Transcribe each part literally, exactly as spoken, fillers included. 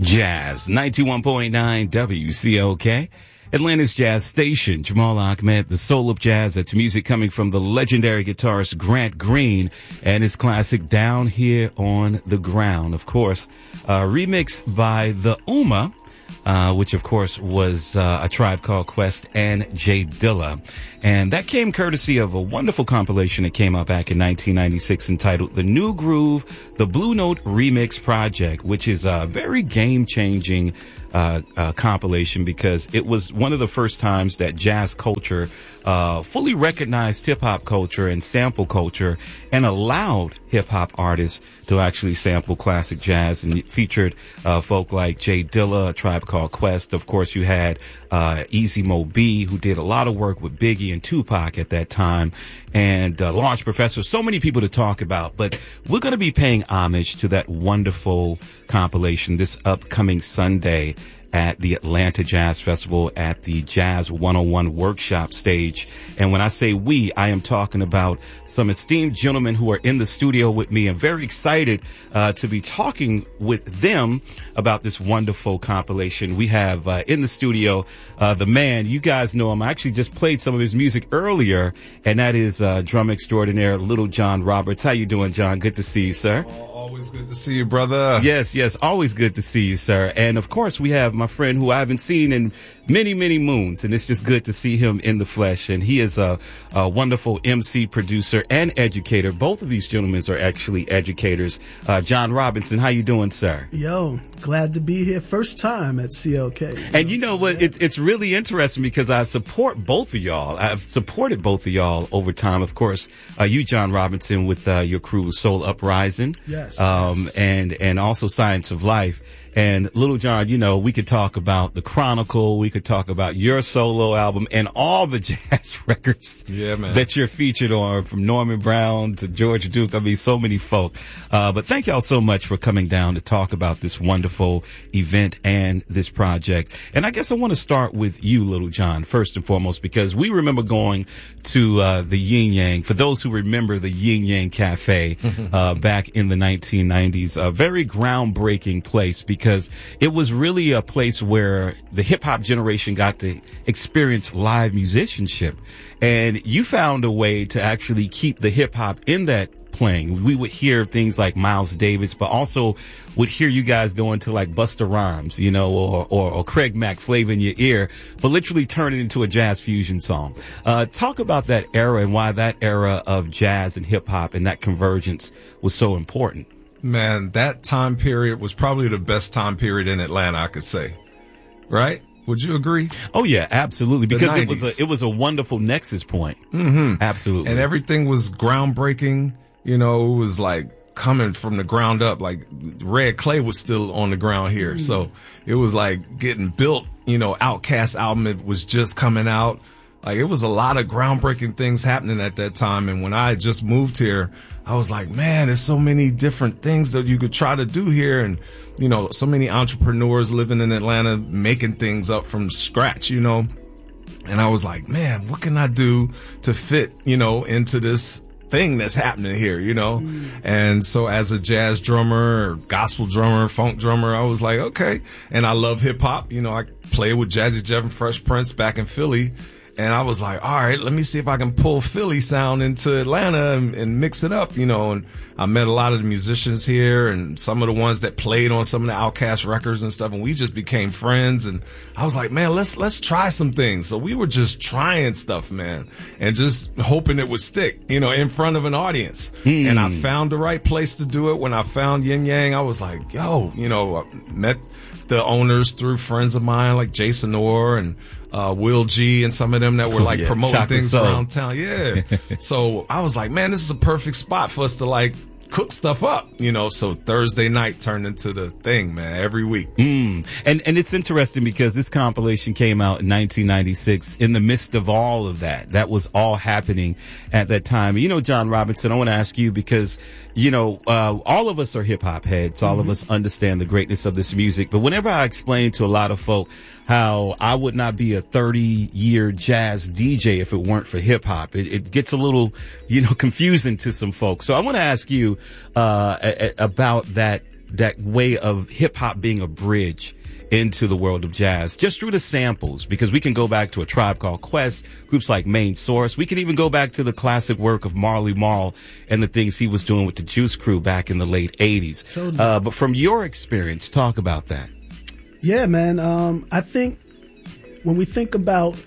Jazz, ninety-one point nine W C O K, Atlanta's jazz station. Jamal Ahmed, the soul of jazz. That's music coming from the legendary guitarist Grant Green and his classic Down Here on the Ground. Of course, uh, remixed by the Ummah, uh, which of course was uh, A Tribe Called Quest and Jay Dilla. And that came courtesy of a wonderful compilation that came out back in nineteen ninety-six entitled The New Groove, the Blue Note Remix Project, which is a very game-changing uh, uh, compilation because it was one of the first times that jazz culture uh, fully recognized hip-hop culture and sample culture and allowed hip-hop artists to actually sample classic jazz, and it featured uh, folk like Jay Dilla, A Tribe Called Quest. Of course, you had uh, Easy Mo B, who did a lot of work with Biggie and Tupac at that time, and uh, Large Professor. So many people to talk about, but we're going to be paying homage to that wonderful compilation this upcoming Sunday at the Atlanta Jazz Festival at the Jazz one oh one workshop stage. And when I say we, I am talking about some esteemed gentlemen who are in the studio with me. I'm very excited uh, to be talking with them about this wonderful compilation. We have uh, in the studio uh, the man, you guys know him. I actually just played some of his music earlier, and that is uh, drum extraordinaire Little John Roberts. How you doing, John? Good to see you, sir. Oh, always good to see you, brother. Yes, yes, always good to see you, sir. And of course, we have my friend who I haven't seen in many, many moons, and it's just good to see him in the flesh. And he is a, a wonderful M C, producer, and educator. Both of these gentlemen are actually educators. Uh, John Robinson, how you doing, sir? Yo, glad to be here. First time at C L K. You and know, you know so what? yeah. It's it's really interesting because I support both of y'all. I've supported both of y'all over time. Of course, uh, you, John Robinson, with uh, your crew, Soul Uprising. Yes, um, yes. And, and also Science of Life. And Little John, you know, we could talk about The Chronicle. We could talk about your solo album and all the jazz records yeah, man. that you're featured on, from Norman Brown to George Duke. I mean, so many folk. Uh, but thank y'all so much for coming down to talk about this wonderful event and this project. And I guess I want to start with you, Little John, first and foremost, because we remember going to uh, the Yin Yang. For those who remember the Yin Yang Cafe uh, back in the nineteen nineties, a very groundbreaking place because Because it was really a place where the hip hop generation got to experience live musicianship. And you found a way to actually keep the hip hop in that playing. We would hear things like Miles Davis, but also would hear you guys go into like Busta Rhymes, you know, or, or, or Craig Mack flavor in your ear, but literally turn it into a jazz fusion song. Uh, talk about that era and why that era of jazz and hip hop and that convergence was so important. Man, that time period was probably the best time period in Atlanta, I could say. Right? Would you agree? Oh yeah, absolutely. Because The it was nineties. a it was a wonderful nexus point. Mm-hmm. Absolutely. And everything was groundbreaking. You know, it was like coming from the ground up. Like Red Clay was still on the ground here. Mm. So it was like getting built. You know, Outkast album, it was just coming out. Like it was a lot of groundbreaking things happening at that time. And when I had just moved here, I was like, man, there's so many different things that you could try to do here. And, you know, so many entrepreneurs living in Atlanta, making things up from scratch, you know. And I was like, man, what can I do to fit, you know, into this thing that's happening here, you know? Mm. And so as a jazz drummer, or gospel drummer, funk drummer, I was like, okay. And I love hip hop. You know, I played with Jazzy Jeff and Fresh Prince back in Philly. And I was like, all right, let me see if I can pull Philly sound into Atlanta and, and mix it up, you know. And I met a lot of the musicians here and some of the ones that played on some of the Outkast records and stuff. And we just became friends. And I was like, man, let's, let's try some things. So we were just trying stuff, man, and just hoping it would stick, you know, in front of an audience. Mm. And I found the right place to do it. When I found Yin Yang, I was like, yo, you know, I met the owners through friends of mine like Jason Orr and Uh, Will G and some of them that were like yeah, promoting Chocolate things Soul. around town. Yeah. So I was like, man, this is a perfect spot for us to like cook stuff up, you know. So Thursday night turned into the thing, man, every week. Mm. And, and it's interesting because this compilation came out in nineteen ninety-six in the midst of all of that. That was all happening at that time. You know, John Robinson, I want to ask you because, you know, uh, all of us are hip hop heads. All mm-hmm. of us understand the greatness of this music. But whenever I explain to a lot of folk how I would not be a thirty year jazz D J if it weren't for hip hop, it, it gets a little, you know, confusing to some folks. So I want to ask you, uh, a, a, about that that way of hip hop being a bridge into the world of jazz, just through the samples, because we can go back to A Tribe Called Quest, groups like Main Source. We can even go back to the classic work of Marley Marl and the things he was doing with the Juice Crew back in the late eighties. Totally. Uh, but from your experience, talk about that. Yeah, man. Um, I think when we think about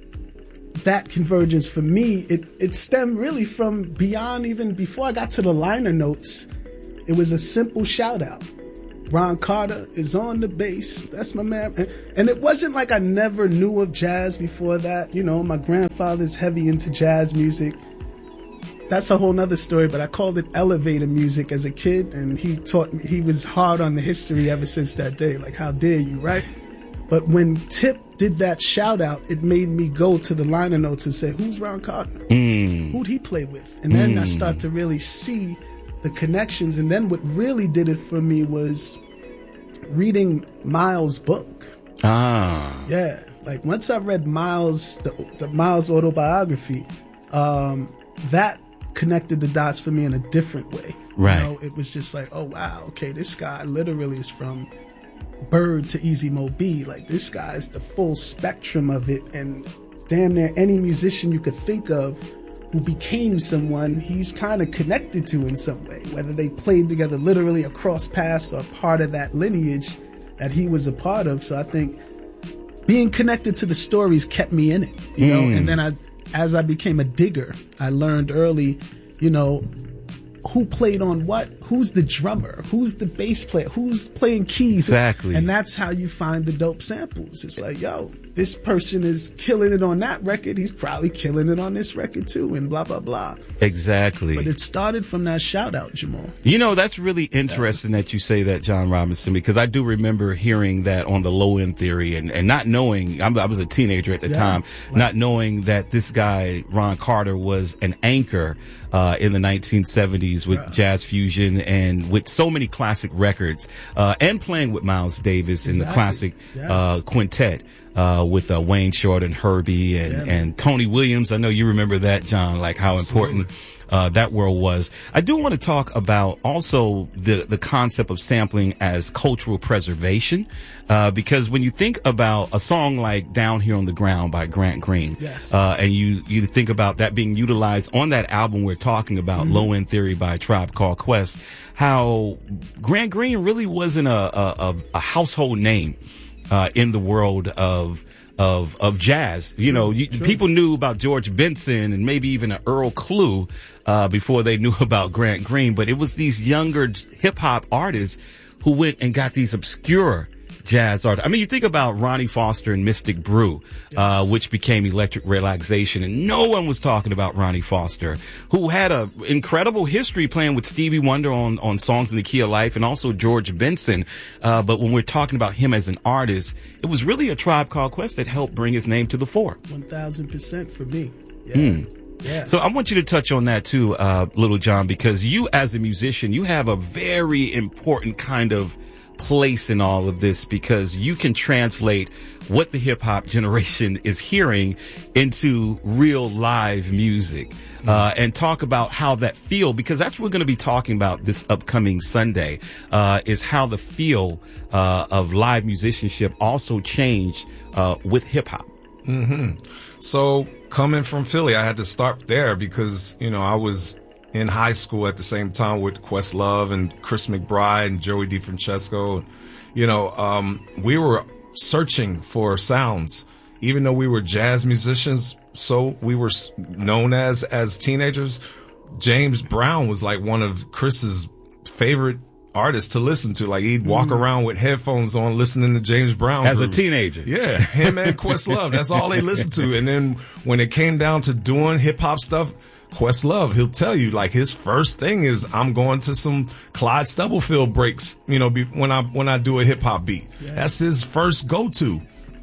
that convergence, for me, it, it stemmed really from beyond, even before I got to the liner notes. It was a simple shout out. Ron Carter is on the bass. That's my man. And, and it wasn't like I never knew of jazz before that. You know, my grandfather's heavy into jazz music. That's a whole nother story, but I called it elevator music as a kid, and he taught me, he was hard on the history ever since that day. Like, how dare you, right? But when Tip did that shout out, it made me go to the liner notes and say, who's Ron Carter? Mm. Who'd he play with? And then Mm. I start to really see the connections. And then what really did it for me was reading Miles' book. Ah. Yeah. Like, once I read Miles, the, the Miles autobiography, um, that connected the dots for me in a different way. Right. You know, it was just like, oh, wow, okay, this guy literally is from Bird to Easy Mo B. Like, this guy is the full spectrum of it. And damn near any musician you could think of who became someone he's kind of connected to in some way, whether they played together literally across paths or part of that lineage that he was a part of. So I think being connected to the stories kept me in it, you know. Mm. And then I, as I became a digger, I learned early, you know, who played on what, who's the drummer, who's the bass player, who's playing keys. Exactly. And that's how you find the dope samples. It's like, yo, this person is killing it on that record, he's probably killing it on this record too, and blah, blah, blah. Exactly. But it started from that shout out, Jamal. You know, that's really interesting that you say that, John Robinson, because I do remember hearing that on the Low End Theory, and, and not knowing, I'm, I was a teenager at the Yeah. time, Right. not knowing that this guy, Ron Carter, was an anchor uh, in the nineteen seventies with Yeah. jazz fusion and with so many classic records, uh, and playing with Miles Davis in the Exactly. classic Yes. uh, quintet. Uh, with uh, Wayne Short and Herbie and, Yeah, and Tony Williams. I know you remember that, John, like how Absolutely. important uh, that world was. I do want to talk about also the, the concept of sampling as cultural preservation, uh, because when you think about a song like Down Here on the Ground by Grant Green, Yes. uh, and you, you think about that being utilized on that album we're talking about, Mm-hmm. Low End Theory by Tribe Called Quest, how Grant Green really wasn't a, a, a, a household name uh, in the world of of of jazz. You know, you, people knew about George Benson and maybe even an Earl Klugh uh, before they knew about Grant Green. But it was these younger hip hop artists who went and got these obscure jazz artists. I mean, you think about Ronnie Foster and Mystic Brew, uh, which became Electric Relaxation, and no one was talking about Ronnie Foster, who had a incredible history playing with Stevie Wonder on, on Songs in the Key of Life, and also George Benson. Uh, but when we're talking about him as an artist, it was really A Tribe Called Quest that helped bring his name to the fore. one thousand percent for me. Yeah. Mm. Yeah. So I want you to touch on that too, uh, Little John, because you as a musician, you have a very important kind of place in all of this, because you can translate what the hip hop generation is hearing into real live music, uh, and talk about how that feel, because that's what we're going to be talking about this upcoming Sunday, uh, is how the feel, uh, of live musicianship also changed, uh, with hip hop. Mm-hmm. So coming from Philly, I had to start there because, you know, I was in high school at the same time with Questlove and Chris McBride and Joey DeFrancesco. You know, um, we were searching for sounds, even though we were jazz musicians. So we were known as, as teenagers. James Brown was like one of Chris's favorite artists to listen to. Like, he'd walk mm. around with headphones on listening to James Brown as groups. a teenager. Yeah, him and Questlove, that's all they listened to. And then when it came down to doing hip hop stuff, Questlove, he'll tell you, like, his first thing is, I'm going to some Clyde Stubblefield breaks, you know, be, when I when I do a hip hop beat. Yeah. That's his first go to.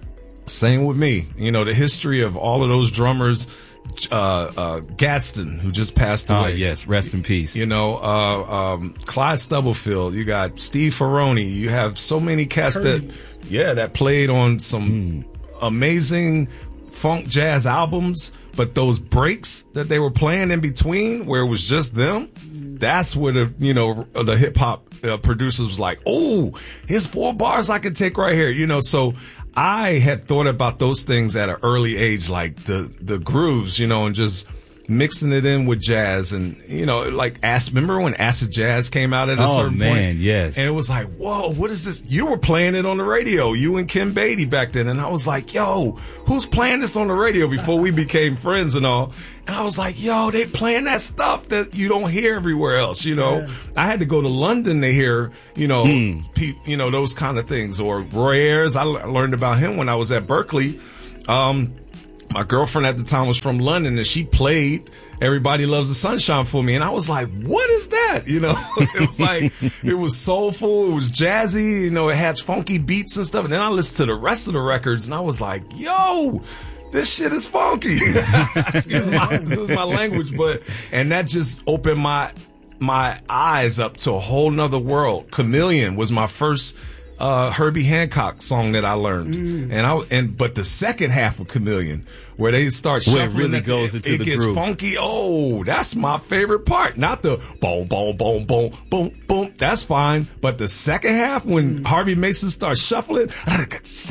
Same with me. You know, the history of all of those drummers, uh, uh, Gadsden, who just passed away. Oh, yes. Rest in peace. You know, uh, um, Clyde Stubblefield, you got Steve Ferroni, you have so many cats Kirby. that, yeah, that played on some mm. amazing funk jazz albums, but those breaks that they were playing in between where it was just them, that's where the, you know, the hip hop uh, producers was like, oh, here's four bars I can take right here, you know, so I had thought about those things at an early age, like the, the grooves, you know, and just mixing it in with jazz and, you know, like, acid, remember when acid jazz came out at a oh, certain man, point? yes. And it was like, whoa, what is this? You were playing it on the radio, you and Kim Beatty back then. And I was like, yo, who's playing this on the radio before we became friends and all? And I was like, yo, they playing that stuff that you don't hear everywhere else, you know? Yeah. I had to go to London to hear, you know, hmm. pe- you know, those kind of things. Or Roy Ayers, I l- learned about him when I was at Berkeley. Um, My girlfriend at the time was from London, and she played Everybody Loves the Sunshine for me. And I was like, what is that? You know, it was like, it was soulful. It was jazzy. You know, it had funky beats and stuff. And then I listened to the rest of the records, and I was like, yo, this shit is funky. Excuse my, excuse my language. But, and that just opened my, my eyes up to a whole nother world. Chameleon was my first Uh, Herbie Hancock song that I learned, mm. and I and but the second half of Chameleon, where they start shuffling, where it really it, goes into it the gets groove. funky. Oh, that's my favorite part. Not the boom, boom, boom, boom, boom, boom. That's fine, but the second half when mm. Harvey Mason starts shuffling, I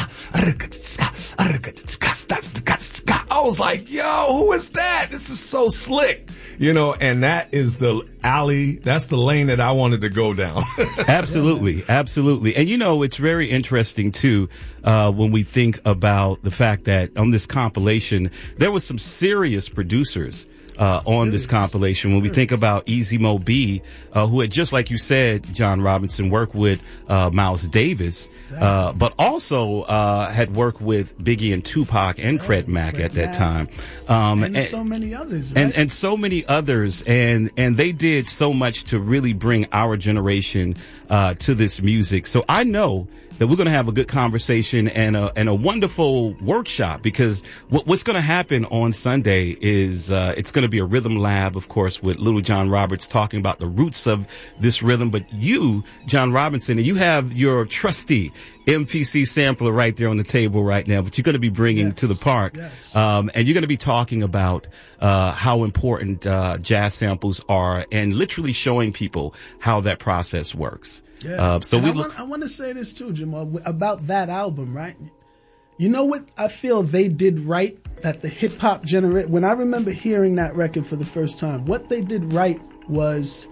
was like, yo, who is that? This is so slick, you know. And that is the alley. That's the lane that I wanted to go down. Absolutely, absolutely. And you know, it's very interesting too, uh, when we think about the fact that on this compilation, there was some serious producers, uh, on this compilation. When we think about Easy Mo B, uh, who had, just like you said, John Robinson, worked with, uh, Miles Davis, uh, but also, uh, had worked with Biggie and Tupac and Fred Mack at that time. Um, and, and so many others, right? And, and so many others. And, and they did so much to really bring our generation, uh, to this music. So I know that we're going to have a good conversation and a, and a wonderful workshop, because what, what's going to happen on Sunday is, uh, it's going to be a rhythm lab, of course, with Little John Roberts talking about the roots of this rhythm. But you, John Robinson, and you have your trusty M P C sampler right there on the table right now, but you're going to be bringing yes. to the park. Yes. Um, and you're going to be talking about, uh, how important, uh, jazz samples are, and literally showing people how that process works. Yeah. Uh, so and we I, want, I want to say this too, Jamal, about that album, right? You know what I feel they did right, that the hip hop generate, when I remember hearing that record for the first time, what they did right was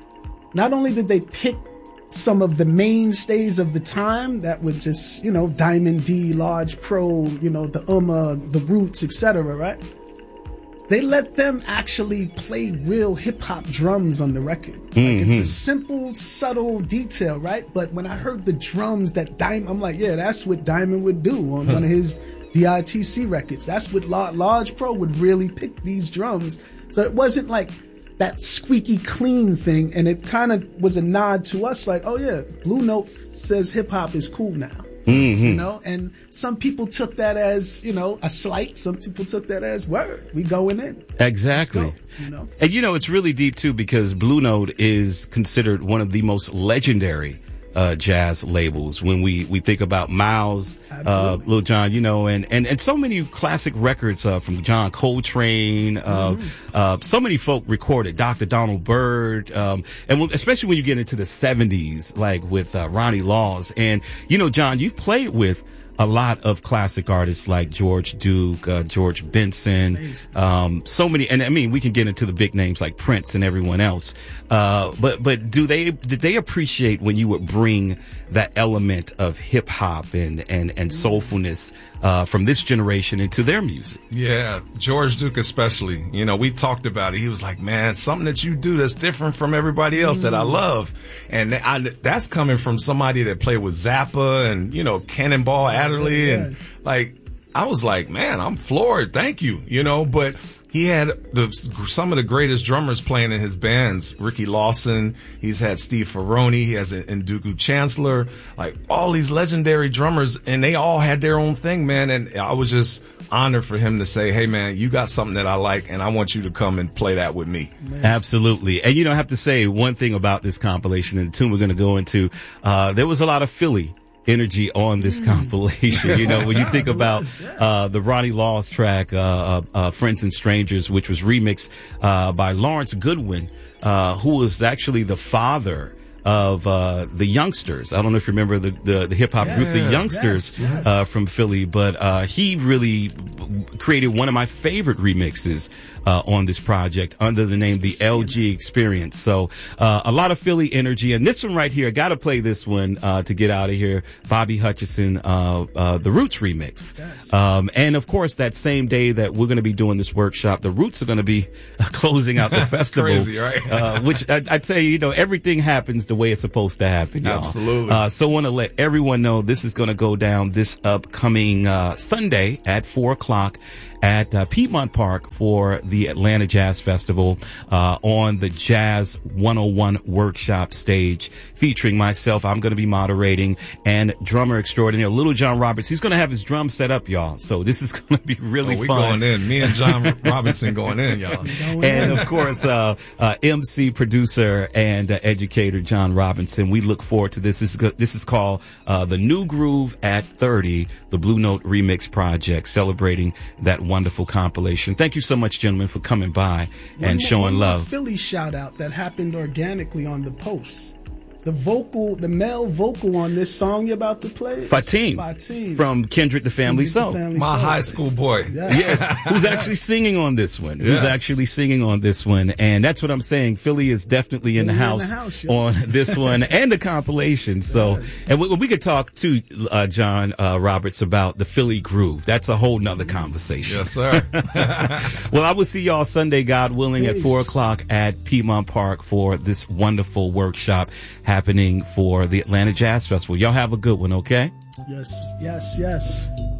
not only did they pick some of the mainstays of the time that were just, you know, Diamond D, Large Pro, you know, the Umma, the Roots, et cetera, right? They let them actually play real hip-hop drums on the record. Like, mm-hmm. It's a simple, subtle detail, right? But when I heard the drums that Diamond, I'm like, yeah, that's what Diamond would do on hmm. one of his D I T C records. That's what Large Pro would really pick these drums. So it wasn't like that squeaky clean thing, and it kind of was a nod to us like, oh yeah, Blue Note says hip-hop is cool now. Mm-hmm. You know, and some people took that as, you know, a slight. Some people took that as word. We going in. Exactly. Go, you know? And you know, it's really deep too, because Blue Note is considered one of the most legendary uh jazz labels. When we we think about Miles, uh Lil Jon, you know, and and and so many classic records uh from John Coltrane, uh mm-hmm. uh so many folk recorded, Doctor Donald Byrd, um and especially when you get into the seventies, like with uh, Ronnie Laws. And you know, John, you've played with a lot of classic artists like George Duke, uh, George Benson, um, so many, and I mean, we can get into the big names like Prince and everyone else. Uh, but, but do they, did they appreciate when you would bring that element of hip hop and, and, and soulfulness, uh, from this generation into their music? Yeah. George Duke, especially, you know, we talked about it. He was like, man, something that you do that's different from everybody else mm. that I love. And I, that's coming from somebody that played with Zappa and, you know, Cannonball Adderley. Yeah. And like, I was like, man, I'm floored. Thank you. You know, but he had the, some of the greatest drummers playing in his bands. Ricky Lawson. He's had Steve Ferroni. He has Ndugu Chancellor. Like all these legendary drummers, and they all had their own thing, man. And I was just honored for him to say, hey, man, you got something that I like, and I want you to come and play that with me. Man. Absolutely. And you know, I have to say one thing about this compilation and the tune we're going to go into. Uh, there was a lot of Philly energy on this mm. compilation. You know, when you think about uh the Ronnie Laws track, uh, uh, uh Friends and Strangers, which was remixed uh by Lawrence Goodwin, uh, who was actually the father of uh, the Youngsters. I don't know if you remember the the, the hip hop Yes, group, the Youngsters, yes, yes. Uh, from Philly. But uh, he really created one of my favorite remixes uh, on this project under the name the L G Experience. So uh, a lot of Philly energy, and this one right here, I got to play this one uh, to get out of here. Bobby Hutcherson, uh, uh, the Roots remix, Yes. um, and of course that same day that we're going to be doing this workshop, the Roots are going to be closing out the That's festival. crazy, right? uh, which I, I tell you, you know, everything happens the way it's supposed to happen. Y'all. Absolutely. Uh, so want to let everyone know this is going to go down this upcoming uh, Sunday at four o'clock at uh, Piedmont Park for the Atlanta Jazz Festival uh, on the Jazz one oh one workshop stage, featuring myself. I'm going to be moderating, and drummer extraordinaire Little John Roberts. He's going to have his drum set up, y'all. So this is going to be really Oh, we fun. going in. Me and John Robinson going in, y'all. And of course, uh, uh, M C, producer, and uh, educator John Robinson. We look forward to this. This is, go- this is called uh, The New Groove at thirty, the Blue Note Remix Project, celebrating that wonderful compilation. Thank you so much, gentlemen, for coming by One and more- showing one more love. Philly shout out that happened organically on the post. The vocal, the male vocal on this song you're about to play, is Fatim, Fatim from Kendrick the Family Kendrick the Soul. Family My Soul. high school boy. Yes. Yes, who's actually singing on this one? Who's Yes. actually singing on this one? And that's what I'm saying. Philly is definitely in the Philly in the house, house, yo. on this one and the compilation. So, and we, we could talk to uh, John uh, Roberts about the Philly groove. That's a whole nother conversation. Yes, sir. Well, I will see y'all Sunday, God willing, at Peace. four o'clock at Piedmont Park for this wonderful workshop happening for the Atlanta Jazz Festival. Y'all have a good one, okay? Yes, yes, yes.